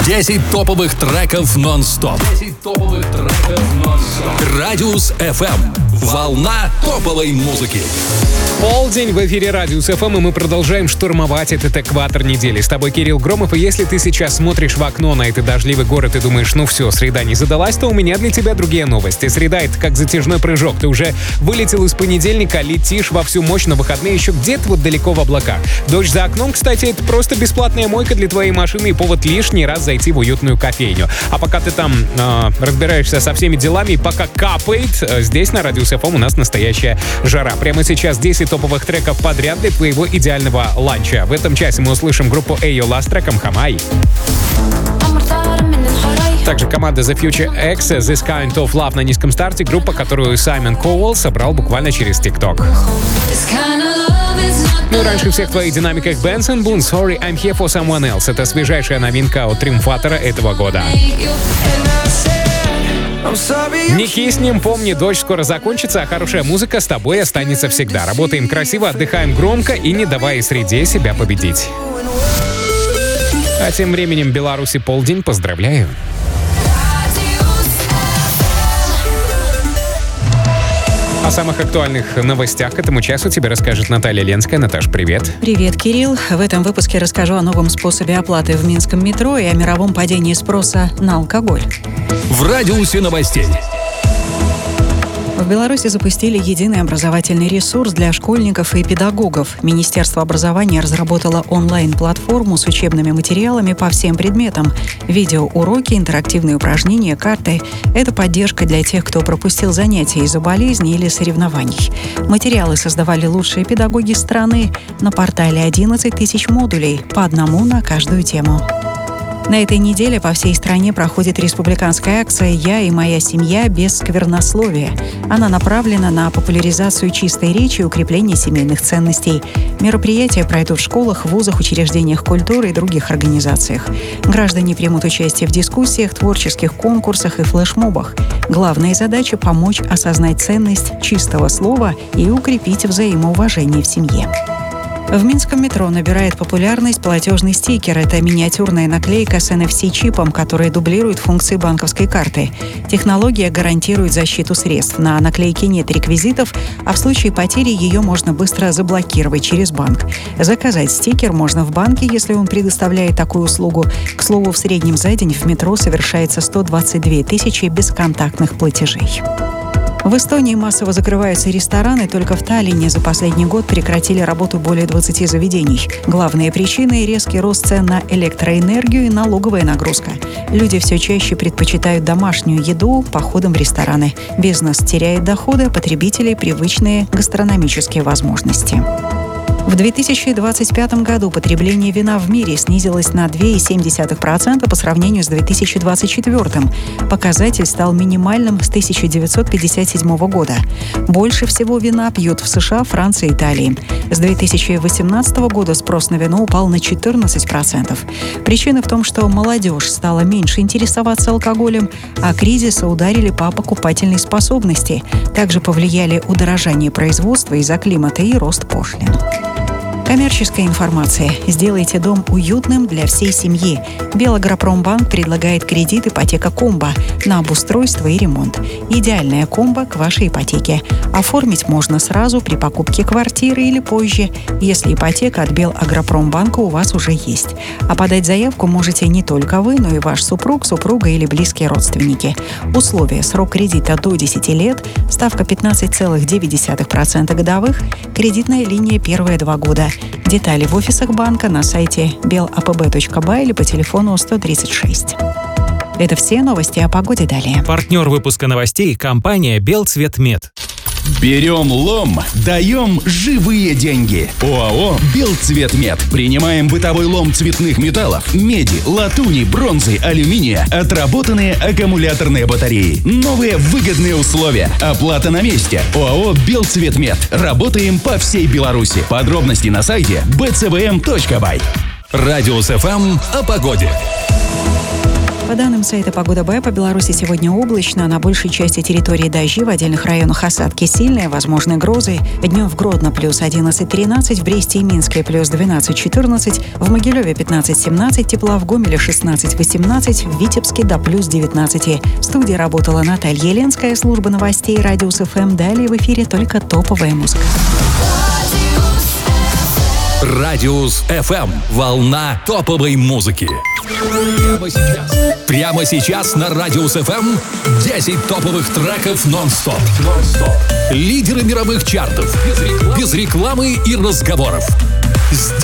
10 топовых треков нон-стоп. Радиус FM. Волна топовой музыки. Полдень в эфире Радиус FM, и мы продолжаем штурмовать этот экватор недели. С тобой Кирилл Громов, и если ты сейчас смотришь в окно на этот дождливый город и думаешь, ну все, среда не задалась, то у меня для тебя другие новости. Среда — это как затяжной прыжок. Ты уже вылетел из понедельника, летишь во всю мощь, на выходные еще где-то вот далеко в облаках. Дождь за окном, кстати, это просто бесплатная мойка для твоей машины и повод лишний раз зайти в уютную кофейню. А пока ты там разбираешься со всеми делами, и пока капает, здесь на Радиус FM у нас настоящая жара. Прямо сейчас 10 топовых треков подряд для твоего идеального ланча. В этом часе мы услышим группу Эйола с треком «Хамай». Также команда The Future X «This Kind of Love» на низком старте, группа, которую Саймон Коуэлл собрал буквально через TikTok. Ну и раньше всех в твоих динамиках Benson Boone «Sorry, I'm here for someone else». Это свежайшая новинка от триумфатора этого года. Не киснем, помни, дождь скоро закончится, а хорошая музыка с тобой останется всегда. Работаем красиво, отдыхаем громко и не давай среде себя победить. А тем временем в Беларуси полдень. Поздравляю. О самых актуальных новостях к этому часу тебе расскажет Наталья Ленская. Наташ, привет. Привет, Кирилл. В этом выпуске расскажу о новом способе оплаты в минском метро и о мировом падении спроса на алкоголь. В радиусе новостей. В Беларуси запустили единый образовательный ресурс для школьников и педагогов. Министерство образования разработало онлайн-платформу с учебными материалами по всем предметам. Видеоуроки, интерактивные упражнения, карты – это поддержка для тех, кто пропустил занятия из-за болезни или соревнований. Материалы создавали лучшие педагоги страны. На портале 11 тысяч модулей, по одному на каждую тему. На этой неделе по всей стране проходит республиканская акция «Я и моя семья без сквернословия». Она направлена на популяризацию чистой речи и укрепление семейных ценностей. Мероприятия пройдут в школах, вузах, учреждениях культуры и других организациях. Граждане примут участие в дискуссиях, творческих конкурсах и флешмобах. Главная задача – помочь осознать ценность чистого слова и укрепить взаимоуважение в семье. В минском метро набирает популярность платежный стикер. Это миниатюрная наклейка с NFC-чипом, которая дублирует функции банковской карты. Технология гарантирует защиту средств. На наклейке нет реквизитов, а в случае потери ее можно быстро заблокировать через банк. Заказать стикер можно в банке, если он предоставляет такую услугу. К слову, в среднем за день в метро совершается 122 тысячи бесконтактных платежей. В Эстонии массово закрываются рестораны. Только в Таллине за последний год прекратили работу более 20 заведений. Главные причины – резкий рост цен на электроэнергию и налоговая нагрузка. Люди все чаще предпочитают домашнюю еду походам в рестораны. Бизнес теряет доходы, потребители – привычные гастрономические возможности. В 2025 году потребление вина в мире снизилось на 2,7% по сравнению с 2024. Показатель стал минимальным с 1957 года. Больше всего вина пьют в США, Франции и Италии. С 2018 года спрос на вино упал на 14%. Причина в том, что молодежь стала меньше интересоваться алкоголем, а кризисы ударили по покупательной способности. Также повлияли удорожание производства из-за климата и рост пошлин. Коммерческая информация. Сделайте дом уютным для всей семьи. Белагропромбанк предлагает кредит ипотека комбо на обустройство и ремонт. Идеальная комбо к вашей ипотеке. Оформить можно сразу при покупке квартиры или позже, если ипотека от Белагропромбанка у вас уже есть. А подать заявку можете не только вы, но и ваш супруг, супруга или близкие родственники. Условия: срок кредита до 10 лет, ставка 15,9% годовых, кредитная линия первые 2 года. Детали в офисах банка, на сайте belapb.by или по телефону 136. Это все новости о погоде далее. Партнер выпуска новостей – компания «Белцветмет». Берем лом, даем живые деньги. ОАО «Белцветмет». Принимаем бытовой лом цветных металлов, меди, латуни, бронзы, алюминия, отработанные аккумуляторные батареи. Новые выгодные условия. Оплата на месте. ОАО «Белцветмет». Работаем по всей Беларуси. Подробности на сайте bcvm.by. Радиус FM о погоде. По данным сайта «Погода Б», по Беларуси сегодня облачно, на большей части территории дожди, в отдельных районах осадки сильные, возможны грозы. Днем в Гродно плюс 11-13, в Бресте и Минске плюс 12-14, в Могилеве 15-17 тепла, в Гомеле 16-18, в Витебске до плюс 19. В студии работала Наталья Еленская, служба новостей «Радиус ФМ». Далее в эфире только топовая музыка. Радиус FM. Волна топовой музыки. Прямо сейчас на Радиус FM 10 топовых треков нон-стоп. Лидеры мировых чартов. Без рекламы и разговоров.